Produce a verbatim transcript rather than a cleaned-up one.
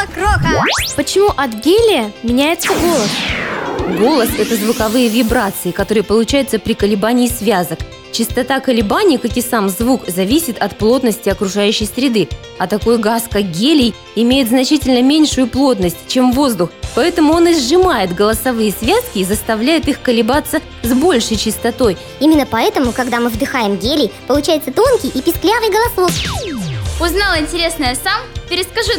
Кроха! Почему от гелия меняется голос? Голос – это звуковые вибрации, которые получаются при колебании связок. Частота колебаний, как и сам звук, зависит от плотности окружающей среды. А такой газ, как гелий, имеет значительно меньшую плотность, чем воздух, поэтому он и сжимает голосовые связки и заставляет их колебаться с большей частотой. Именно поэтому, когда мы вдыхаем гелий, получается тонкий и писклявый голосок. Узнал интересное сам? Перескажи